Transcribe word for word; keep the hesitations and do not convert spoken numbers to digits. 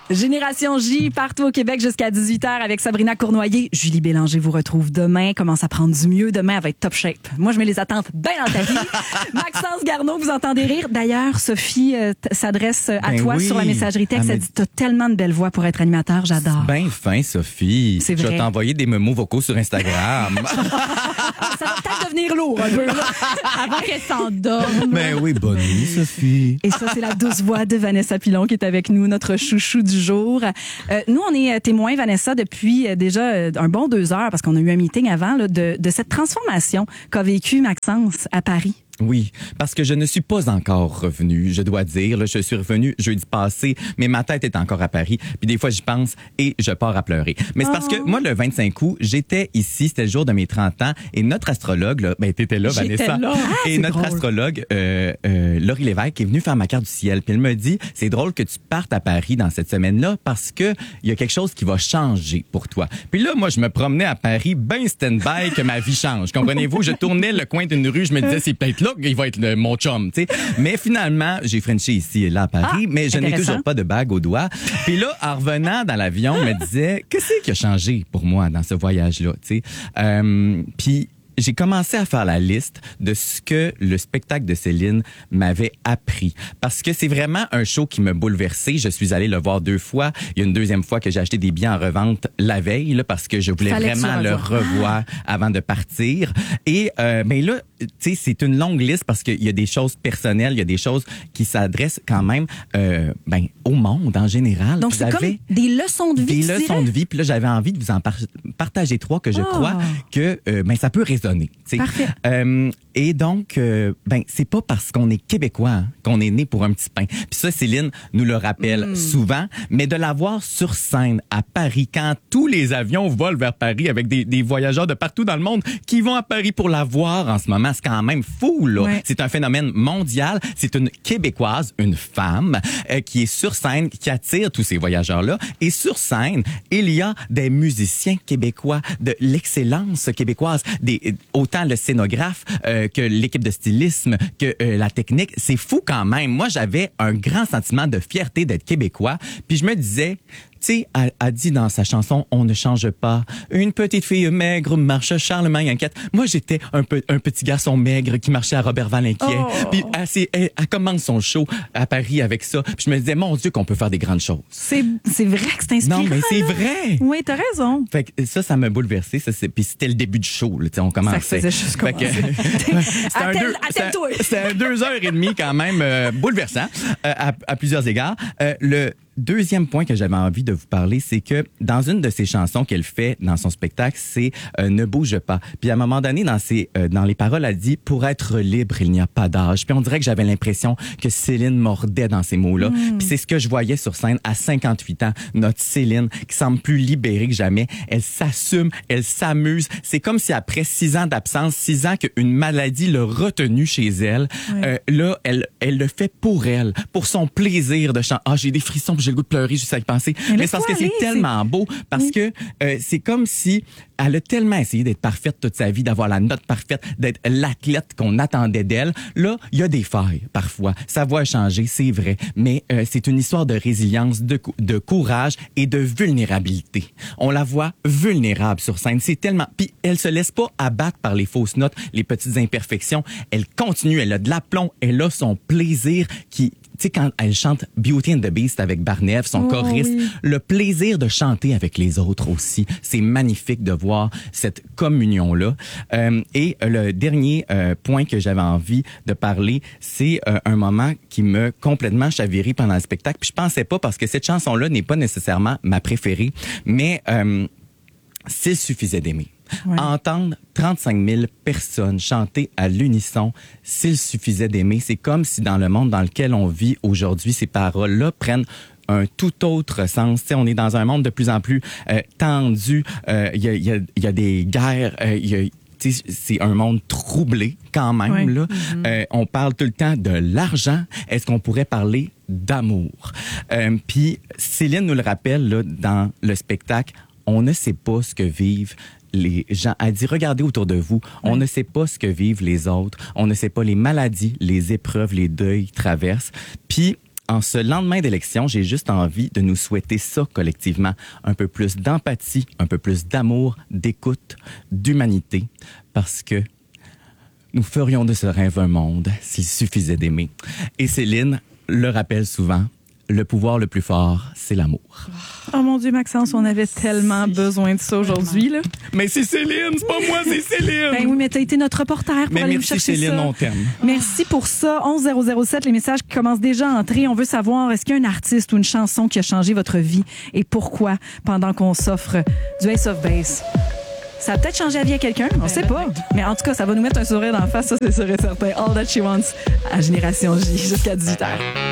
Génération J, partout au Québec jusqu'à dix-huit heures avec Sabrina Cournoyer. Julie Bélanger vous retrouve demain. Commence à prendre du mieux. Demain, elle va être top shape. Moi, je mets les attentes bien dans ta vie. Maxence Garneau, vous entendez rire. D'ailleurs, Sophie euh, t- s'adresse à Ben toi oui. sur la messagerie texte. Elle Elle m'a dit, t'as tellement de belle voix pour être animateur. J'adore. Ben fin, Sophie. C'est Je vrai. vais t'envoyer des mémos vocaux sur Instagram. Ça va peut-être devenir lourd un peu. là. Avant qu'elle s'endorme. Ben oui, bonne nuit, Sophie. Et ça, c'est la douce voix de Vanessa Pilon qui est avec nous, notre chouchou du jour. Euh, nous, on est témoins, Vanessa, depuis euh, déjà euh, un bon deux heures, parce qu'on a eu un meeting avant, là, de, de cette transformation qu'a vécu Maxence à Paris. Oui, parce que je ne suis pas encore revenu, je dois dire. Là, je suis revenu jeudi passé, mais ma tête est encore à Paris. Puis des fois, j'y pense et je pars à pleurer. Mais c'est parce que moi, le vingt-cinq août, j'étais ici, c'était le jour de mes trente ans, et notre astrologue, là, ben t'étais là, J'étais Vanessa. là. Ah, et c'est notre drôle. astrologue, euh, euh, Laurie Lévesque, est venue faire ma carte du ciel. Puis elle me dit, c'est drôle que tu partes à Paris dans cette semaine-là parce que il y a quelque chose qui va changer pour toi. Puis là, moi, je me promenais à Paris, ben stand-by que ma vie change. Comprenez-vous? Je tournais le coin d'une rue, je me disais, c'est peut-être là qu'il va être le, mon chum, tu sais. Mais finalement, j'ai frenché ici et là à Paris, Ah, mais je n'ai intéressant. toujours pas de bague au doigt. Puis là, en revenant dans l'avion, on me disait, qu'est-ce qui a changé pour moi dans ce voyage-là, tu sais. Euh, puis j'ai commencé à faire la liste de ce que le spectacle de Céline m'avait appris. Parce que c'est vraiment un show qui m'a bouleversé. Je suis allée le voir deux fois. Il y a une deuxième fois que j'ai acheté des billets en revente la veille, là, parce que je voulais Fallait que tu vraiment le le revoies. revoir avant de partir. Et euh, ben là, tu sais, c'est une longue liste parce qu'il y a des choses personnelles, il y a des choses qui s'adressent quand même euh, ben, au monde en général. Donc, Puis c'est comme j'avais des leçons de vie. des tu leçons dirais? de vie. Puis là, j'avais envie de vous en par- partager trois que je Oh. crois que euh, ben ça peut résonner. Tu sais. Parfait. Euh, et donc, euh, ben c'est pas parce qu'on est québécois hein, qu'on est né pour un petit pain. Puis ça, Céline nous le rappelle Mm. souvent. Mais de la voir sur scène à Paris, quand tous les avions volent vers Paris avec des, des voyageurs de partout dans le monde qui vont à Paris pour la voir en ce moment, c'est quand même fou là. Ouais. C'est un phénomène mondial. C'est une Québécoise, une femme euh, qui est sur scène, qui attire tous ces voyageurs-là. Et sur scène, il y a des musiciens québécois de l'excellence québécoise, des, autant le scénographe euh, que l'équipe de stylisme, que euh, la technique. C'est fou quand même. Moi, j'avais un grand sentiment de fierté d'être québécois. Puis je me disais... Tu sais, elle a dit dans sa chanson « On ne change pas ». Une petite fille maigre marche Charlemagne inquiète. Moi, j'étais un, peu, un petit garçon maigre qui marchait à Robert Val inquiet. Oh. Puis elle, s'est- elle, elle commence son show à Paris avec ça. Puis je me disais « Mon Dieu, qu'on peut faire des grandes choses C'est, c'est vrai que c'est ». inspirant. Non, mais c'est là. vrai. Oui, t'as raison. Fait que ça, ça m'a bouleversé. Ça, c'est, puis c'était le début du show. Là, tu sais, on commençait. Ça faisait juste Fait que- commencer. c'était un Attelle- deux, c'était- attelle-toi. c'était un deux heures et demie quand même euh, bouleversant euh, à, à plusieurs égards. Euh, le deuxième point que j'avais envie de vous parler, c'est que dans une de ses chansons qu'elle fait dans son spectacle, c'est euh, Ne bouge pas. Puis à un moment donné, dans ses, euh, dans les paroles, elle dit pour être libre, il n'y a pas d'âge. Puis on dirait que j'avais l'impression que Céline mordait dans ces mots-là. Mm. Puis c'est ce que je voyais sur scène à cinquante-huit ans, notre Céline qui semble plus libérée que jamais. Elle s'assume, elle s'amuse. C'est comme si après six ans d'absence, six ans qu'une maladie l'a retenue chez elle, Ouais. euh, là, elle, elle le fait pour elle, pour son plaisir de chanter. Ah, j'ai des frissons, puis j'ai le goût de pleurer juste à y penser. Mais Mais c'est parce que laisse-toi c'est aller, tellement beau, parce Oui. que euh, c'est comme si elle a tellement essayé d'être parfaite toute sa vie, d'avoir la note parfaite, d'être l'athlète qu'on attendait d'elle. Là, il y a des failles parfois. Sa voix a changé, c'est vrai, mais euh, c'est une histoire de résilience, de, cou- de courage et de vulnérabilité. On la voit vulnérable sur scène. C'est tellement... Puis elle se laisse pas abattre par les fausses notes, les petites imperfections. Elle continue, elle a de l'aplomb, elle a son plaisir qui... Tu sais, quand elle chante Beauty and the Beast avec Barnève, son Oh, choriste, oui. le plaisir de chanter avec les autres aussi. C'est magnifique de voir cette communion-là. Euh, et le dernier euh, point que j'avais envie de parler, c'est euh, un moment qui m'a complètement chaviré pendant le spectacle. Puis je pensais pas, parce que cette chanson-là n'est pas nécessairement ma préférée, mais euh, s'il suffisait d'aimer. Ouais. Entendre trente-cinq mille personnes chanter à l'unisson, s'il suffisait d'aimer, c'est comme si dans le monde dans lequel on vit aujourd'hui, ces paroles-là prennent un tout autre sens. Tu sais, on est dans un monde de plus en plus euh, tendu. Euh, Il y, a, il y, a, il y a des guerres. Euh, il y a, tu sais, c'est un monde troublé quand même. Ouais. Là. Euh, on parle tout le temps de l'argent. Est-ce qu'on pourrait parler d'amour? Euh, Puis Céline nous le rappelle là, dans le spectacle. On ne sait pas ce que vivent les gens. Elle dit, regardez autour de vous. On ne sait pas ce que vivent les autres. On ne sait pas les maladies, les épreuves, les deuils qu'ils traversent. Puis, En ce lendemain d'élection, j'ai juste envie de nous souhaiter ça collectivement. Un peu plus d'empathie, un peu plus d'amour, d'écoute, d'humanité. Parce que nous ferions de ce rêve un monde s'il suffisait d'aimer. Et Céline le rappelle souvent, le pouvoir le plus fort, c'est l'amour. Oh mon Dieu, Maxence, on avait tellement besoin de ça aujourd'hui, là. Mais c'est Céline, c'est pas moi, c'est Céline! Ben oui, mais t'as été notre reporter pour Mais aller nous merci chercher Céline, ça. on t'aime. Merci pour ça. onze zéro zéro sept, les messages qui commencent déjà à entrer. On veut savoir, est-ce qu'il y a un artiste ou une chanson qui a changé votre vie et pourquoi pendant qu'on s'offre du Ace of Base? Ça a peut-être changé la vie à quelqu'un, on sait pas. Mais en tout cas, ça va nous mettre un sourire d'en face, ça c'est sûr et certain. All That She Wants à Génération J jusqu'à dix-huit heures.